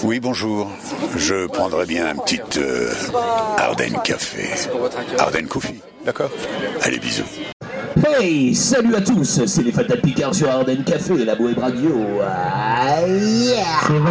Oui, bonjour. Je prendrais bien un petit Ardennes Café. Ardennes Coffee, d'accord? Allez, bisous. Hey, salut à tous, c'est les Fatal Picards sur Ardennes Café, la Web Radio. Ah, yeah.